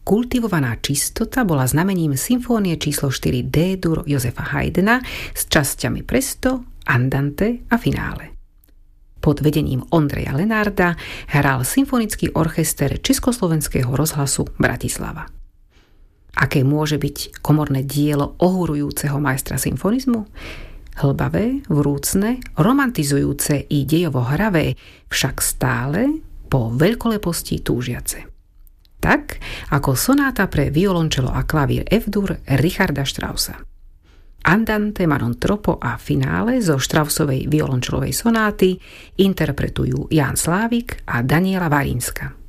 Kultivovaná čistota bola znamením symfónie číslo 4 D-dur Josefa Haydna s časťami presto, andante a finále. Pod vedením Ondreja Lenarda hral symfonický orchester Československého rozhlasu Bratislava. Aké môže byť komorné dielo ohurujúceho majstra symfonizmu? Hlbavé, vrúcne, romantizujúce i dejovo hravé, však stále po veľkoleposti túžiace. Tak ako sonáta pre violončelo a klavír F-dur Richarda Straussa. Andante, Manon Troppo a finále zo Straussovej violončelovej sonáty interpretujú Ján Slávik a Daniela Varínska.